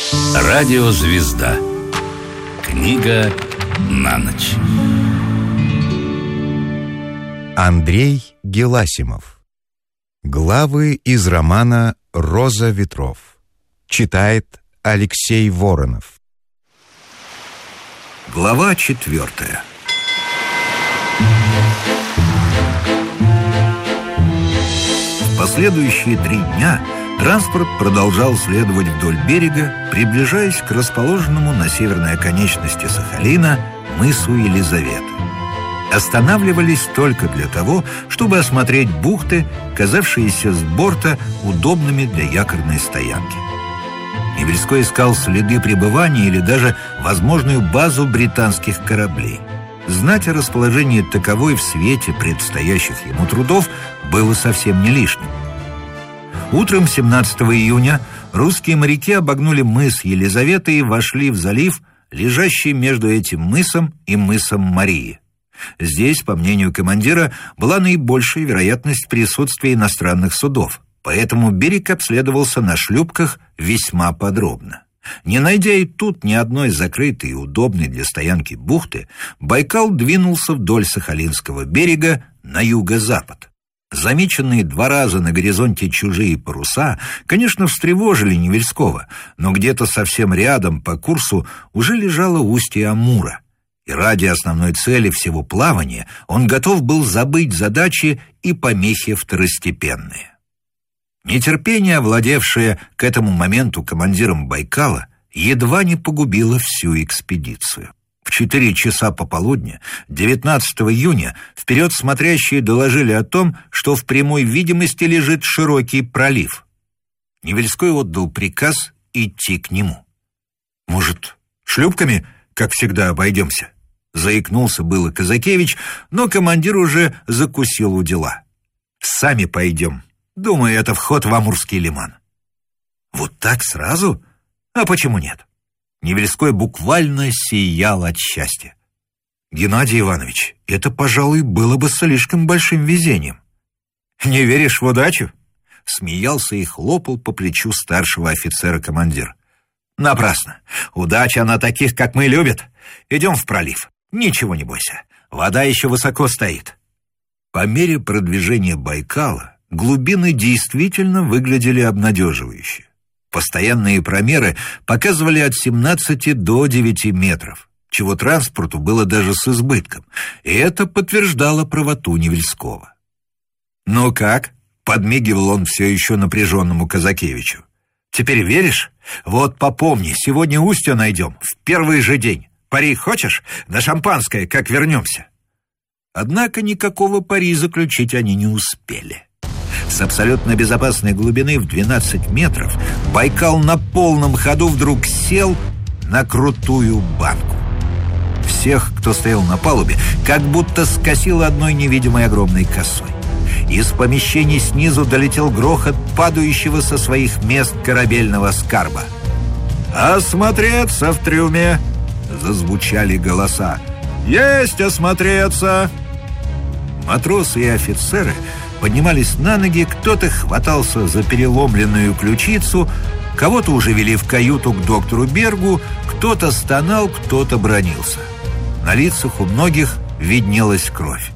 Радиозвезда. Книга на ночь. Андрей Геласимов. Главы из романа «Роза ветров». Читает Алексей Воронов. Глава 4. В последующие 3 дня транспорт продолжал следовать вдоль берега, приближаясь к расположенному на северной оконечности Сахалина мысу Елизаветы. Останавливались только для того, чтобы осмотреть бухты, казавшиеся с борта удобными для якорной стоянки. Невельской искал следы пребывания или даже возможную базу британских кораблей. Знать о расположении таковой в свете предстоящих ему трудов было совсем не лишним. Утром 17 июня русские моряки обогнули мыс Елизаветы и вошли в залив, лежащий между этим мысом и мысом Марии. Здесь, по мнению командира, была наибольшая вероятность присутствия иностранных судов, поэтому берег обследовался на шлюпках весьма подробно. Не найдя и тут ни одной закрытой и удобной для стоянки бухты, Байкал двинулся вдоль Сахалинского берега на юго-запад. Замеченные 2 раза на горизонте чужие паруса, конечно, встревожили Невельского, но где-то совсем рядом по курсу уже лежало устье Амура. И ради основной цели всего плавания он готов был забыть задачи и помехи второстепенные. Нетерпение, овладевшее к этому моменту командиром Байкала, едва не погубило всю экспедицию. В 4 часа пополудня, 19 июня, вперед смотрящие доложили о том, что в прямой видимости лежит широкий пролив. Невельской отдал приказ идти к нему. «Может, шлюпками, как всегда, обойдемся?» Заикнулся было Казакевич, но командир уже закусил у дела. «Сами пойдем. Думаю, это вход в Амурский лиман». «Вот так сразу? А почему нет?» Невельской буквально сиял от счастья. «Геннадий Иванович, это, пожалуй, было бы слишком большим везением». «Не веришь в удачу?» Смеялся и хлопал по плечу старшего офицера командир. «Напрасно. Удача она таких, как мы, любит. Идем в пролив. Ничего не бойся. Вода еще высоко стоит». По мере продвижения Байкала глубины действительно выглядели обнадеживающе. Постоянные промеры показывали от 17 до 9 метров, чего транспорту было даже с избытком, и это подтверждало правоту Невельского. «Ну как?» — подмигивал он все еще напряженному Казакевичу. «Теперь веришь? Вот попомни, сегодня устье найдем, в первый же день. Пари хочешь? На шампанское, как вернемся». Однако никакого пари заключить они не успели. С абсолютно безопасной глубины в 12 метров Байкал на полном ходу вдруг сел на крутую банку. Всех, кто стоял на палубе, как будто скосило одной невидимой огромной косой. Из помещений снизу долетел грохот падающего со своих мест корабельного скарба. «Осмотреться в трюме!» — зазвучали голоса. «Есть осмотреться!» Матросы и офицеры поднимались на ноги, кто-то хватался за переломленную ключицу, кого-то уже вели в каюту к доктору Бергу, кто-то стонал, кто-то бранился. На лицах у многих виднелась кровь.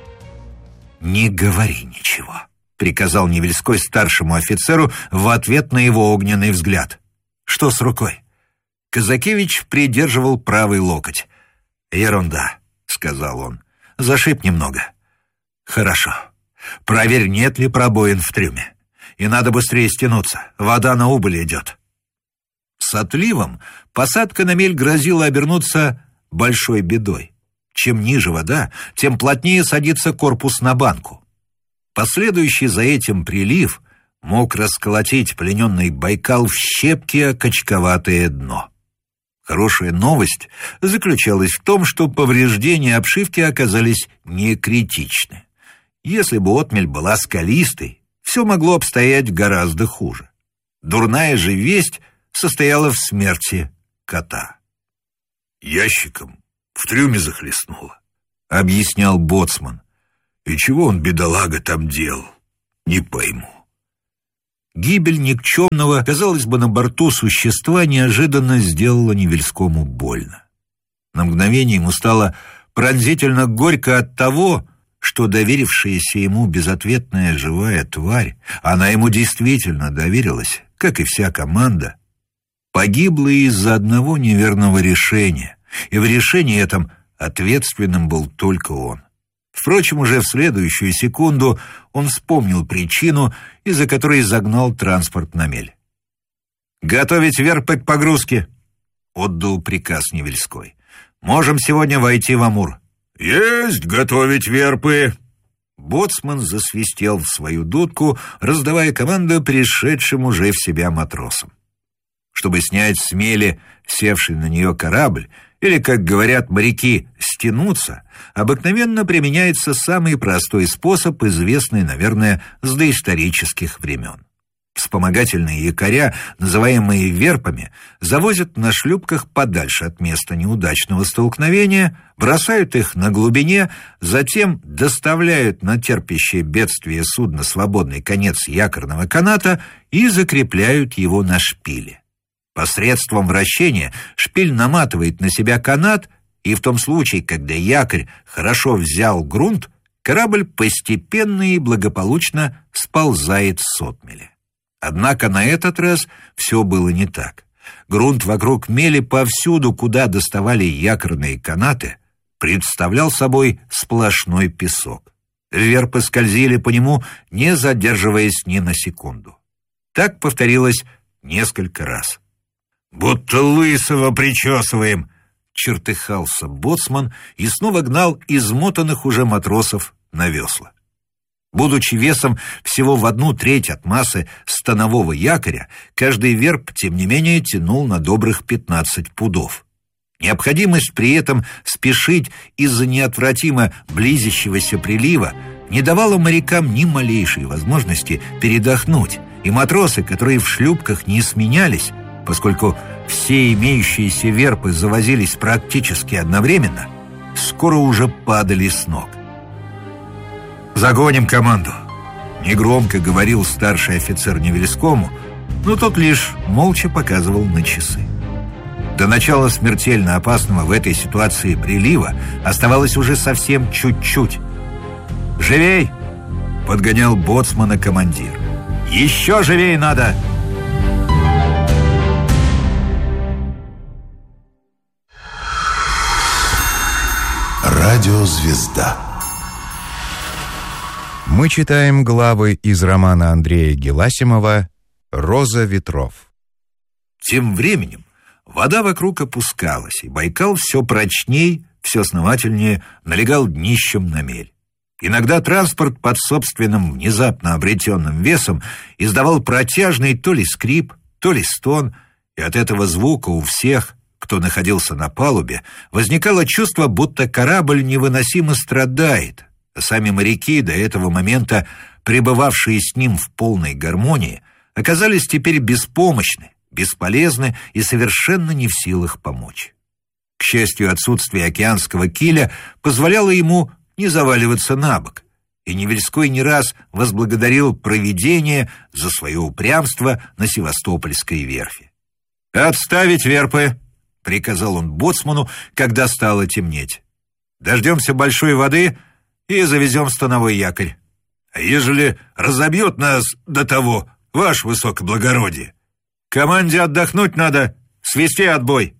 «Не говори ничего», — приказал Невельской старшему офицеру в ответ на его огненный взгляд. «Что с рукой?» Казакевич придерживал правый локоть. «Ерунда», — сказал он. «Зашиб немного». «Хорошо. Проверь, нет ли пробоин в трюме. И надо быстрее стянуться. Вода на убыль идет». С отливом посадка на мель грозила обернуться большой бедой. Чем ниже вода, тем плотнее садится корпус на банку. Последующий за этим прилив мог расколотить плененный Байкал в щепки о качковатое дно. Хорошая новость заключалась в том, что повреждения обшивки оказались не критичны. Если бы отмель была скалистой, все могло обстоять гораздо хуже. Дурная же весть состояла в смерти кота. «Ящиком в трюме захлестнуло», — объяснял боцман. «И чего он, бедолага, там делал? Не пойму». гибель никчемного, казалось бы, на борту существа неожиданно сделала Невельскому больно. На мгновение ему стало пронзительно горько от того, что доверившаяся ему безответная живая тварь, она ему действительно доверилась, как и вся команда, погибла из-за одного неверного решения, и в решении этом ответственным был только он. Впрочем, уже в следующую секунду он вспомнил причину, из-за которой загнал транспорт на мель. «Готовить верпы к погрузке!» — отдал приказ Невельской. «Можем сегодня войти в Амур». «Есть готовить верпы!» Боцман засвистел в свою дудку, раздавая команду пришедшим уже в себя матросам. Чтобы снять с мели севший на нее корабль, или, как говорят моряки, стянуться, обыкновенно применяется самый простой способ, известный, наверное, с доисторических времен. Вспомогательные якоря, называемые верпами, завозят на шлюпках подальше от места неудачного столкновения, бросают их на глубине, затем доставляют на терпящее бедствие судно свободный конец якорного каната и закрепляют его на шпиле. Посредством вращения шпиль наматывает на себя канат, и в том случае, когда якорь хорошо взял грунт, корабль постепенно и благополучно сползает с отмели. Однако на этот раз все было не так. Грунт вокруг мели повсюду, куда доставали якорные канаты, представлял собой сплошной песок. Верпы скользили по нему, не задерживаясь ни на секунду. Так повторилось несколько раз. «Будто лысого причесываем!» — чертыхался боцман и снова гнал измотанных уже матросов на весла. Будучи весом всего в 1/3 от массы станового якоря, каждый верп, тем не менее, тянул на добрых 15 пудов. Необходимость при этом спешить из-за неотвратимо близящегося прилива не давала морякам ни малейшей возможности передохнуть, и матросы, которые в шлюпках не сменялись, поскольку все имеющиеся верпы завозились практически одновременно, скоро уже падали с ног. «Загоним команду», — негромко говорил старший офицер Невельскому, но тот лишь молча показывал на часы. До начала смертельно опасного в этой ситуации прилива оставалось уже совсем чуть-чуть. «Живей!» — подгонял боцмана командир. «Еще живей надо!» Радиозвезда. Мы читаем главы из романа Андрея Геласимова «Роза ветров». Тем временем вода вокруг опускалась, и Байкал все прочней, все основательнее налегал днищем на мель. Иногда транспорт под собственным внезапно обретенным весом издавал протяжный то ли скрип, то ли стон, и от этого звука у всех, кто находился на палубе, возникало чувство, будто корабль невыносимо страдает, а сами моряки, до этого момента пребывавшие с ним в полной гармонии, оказались теперь беспомощны, бесполезны и совершенно не в силах помочь. К счастью, отсутствие океанского киля позволяло ему не заваливаться на бок, и Невельской не раз возблагодарил провидение за свое упрямство на Севастопольской верфи. «Отставить верпы!» — приказал он боцману, когда стало темнеть. «Дождемся большой воды и завезем становой якорь. А ежели разобьет нас до того, ваше высокоблагородие, команде отдохнуть надо, свести отбой».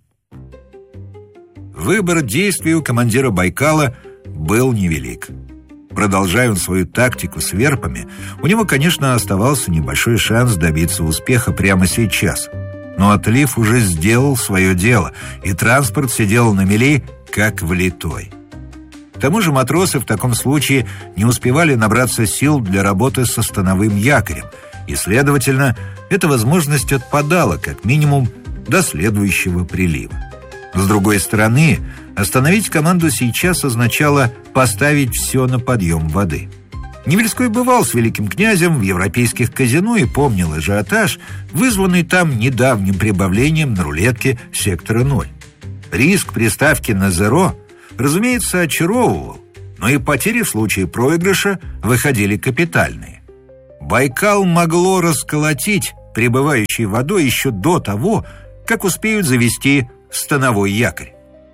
Выбор действий у командира Байкала был невелик. Продолжая он свою тактику с верпами, у него, конечно, оставался небольшой шанс добиться успеха прямо сейчас. Но отлив уже сделал свое дело, и транспорт сидел на мели, как влитой. К тому же матросы в таком случае не успевали набраться сил для работы со становым якорем, и, следовательно, эта возможность отпадала, как минимум, до следующего прилива. С другой стороны, остановить команду сейчас означало поставить все на подъем воды. Невельской бывал с великим князем в европейских казино и помнил ажиотаж, вызванный там недавним прибавлением на рулетке сектора 0. Риск при ставке на зеро, разумеется, очаровывал, но и потери в случае проигрыша выходили капитальные. Байкал могло расколотить прибывающей водой еще до того, как успеют завести становой якорь.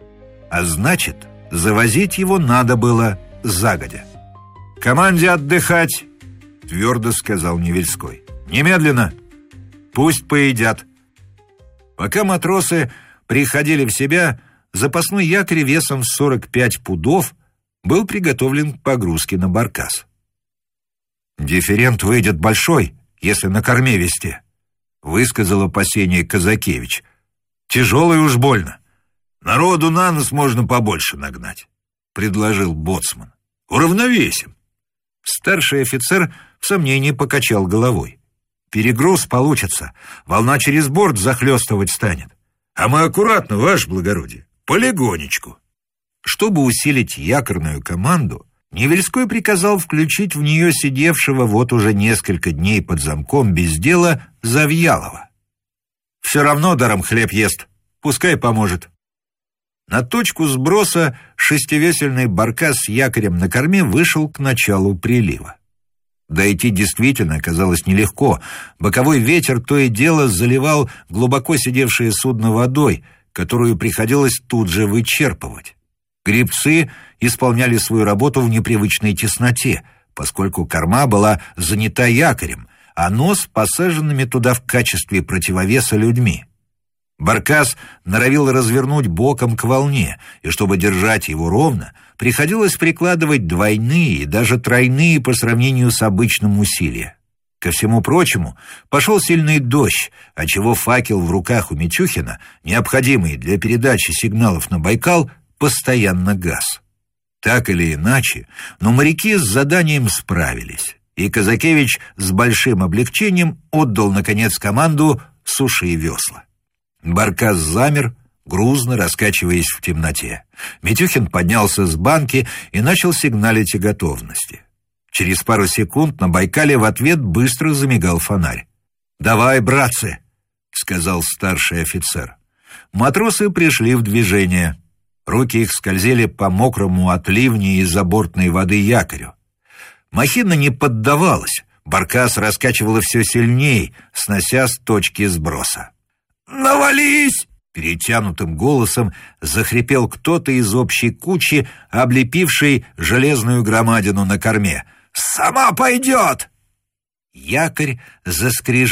А значит, завозить его надо было загодя. «Команде отдыхать!» — твердо сказал Невельской. «Немедленно! Пусть поедят!» Пока матросы приходили в себя, запасной якорь весом в 45 пудов был приготовлен к погрузке на баркас. «Дифферент выйдет большой, если на корме везти», — высказал опасение Казакевич. «Тяжелый уж больно. Народу на нос можно побольше нагнать», — предложил боцман. «Уравновесим». Старший офицер в сомнении покачал головой. «Перегруз получится, волна через борт захлестывать станет. А мы аккуратно, ваше благородие, полегонечку». Чтобы усилить якорную команду, Невельской приказал включить в нее сидевшего вот уже несколько дней под замком без дела Завьялова. «Все равно даром хлеб ест, пускай поможет». На точку сброса шестивесельный баркас с якорем на корме вышел к началу прилива. Дойти действительно оказалось нелегко. Боковой ветер то и дело заливал глубоко сидевшее судно водой, которую приходилось тут же вычерпывать. Гребцы исполняли свою работу в непривычной тесноте, поскольку корма была занята якорем, а нос посаженными туда в качестве противовеса людьми. Баркас норовил развернуть боком к волне, и чтобы держать его ровно, приходилось прикладывать двойные и даже тройные по сравнению с обычным усилия. Ко всему прочему, пошел сильный дождь, отчего факел в руках у Митюхина, необходимый для передачи сигналов на Байкал, постоянно гас. Так или иначе, но моряки с заданием справились, и Казакевич с большим облегчением отдал, наконец, команду «суши весла». Баркас замер, грузно раскачиваясь в темноте. Митюхин поднялся с банки и начал сигналить о готовности. Через пару секунд на Байкале в ответ быстро замигал фонарь. «Давай, братцы!» — сказал старший офицер. Матросы пришли в движение. Руки их скользили по мокрому от ливня и забортной воды якорю. Махина не поддавалась. Баркас раскачивало все сильней, снося с точки сброса. «Навались!» — перетянутым голосом захрипел кто-то из общей кучи, облепившей железную громадину на корме. «Сама пойдет!» Якорь заскрежетал.